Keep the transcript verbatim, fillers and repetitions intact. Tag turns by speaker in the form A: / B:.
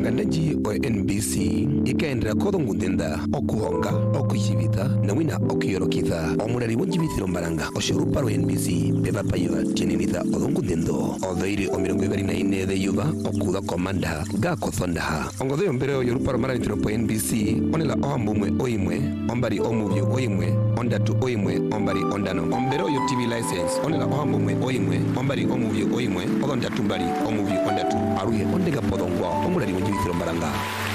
A: Nganaji o N B C ikaendera kodho ngundenda okuhonga okujibita na wina okuyorokitha omurari wonjibitiro mbaranga oshorupa ro N B C beba payuva tienenitha odongundendo odhoiri o mirongo ibiri na ine de yuva okuda komanda ga kothondaha ongodho yombere o yorupa ro marabitiro po N B C onela ohambumwe oimwe ombari omuvyo oimwe ondatu oimwe ombari ondano ombere yo T V license onela ohambumwe oimwe ombari omuvyo oimwe odondatu mbari omuvyo ondatu aruye ondega podongwa omurari wonjibitiro mbaranga